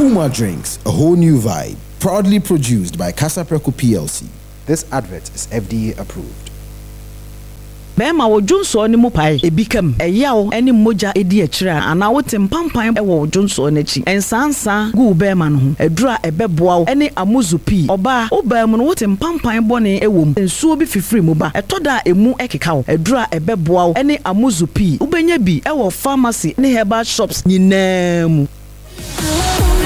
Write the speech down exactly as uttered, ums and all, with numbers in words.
Puma Drinks, a whole new vibe. Proudly produced by Casapreco P L C. This advert is F D A approved. Bema wo Junso ni mu pai ebi kam eyawo eni moja edi akira ana wo tempampan e wo Junso n'achi ensansa gu bema no ho edura ebeboa wo eni amuzupi oba wo bema no wo tempampan bone ewom ensuo bi fifiri mu ba etoda emu ekeka wo edura ebeboa wo eni amuzupi ubenya bi e wo pharmacy ne herbal shops nyinaa mu